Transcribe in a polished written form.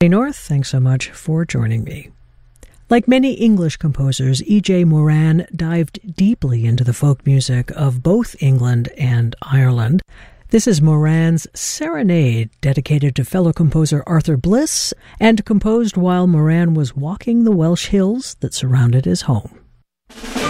North, thanks so much for joining me. Like many English composers, E.J. Moran dived deeply into the folk music of both England and Ireland. This is Moran's Serenade, dedicated to fellow composer Arthur Bliss, and composed while Moran was walking the Welsh hills that surrounded his home.